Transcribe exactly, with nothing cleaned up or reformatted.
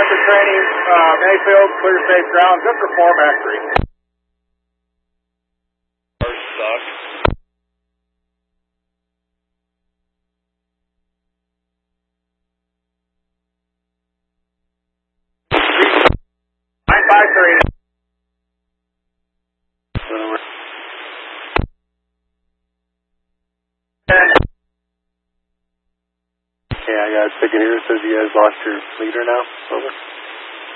Hunter training, uh, Mayfield, clear safe ground, good for four back three. Ours suck. nine five three. Okay, I got a ticket here. It says you guys lost your leader now. Over.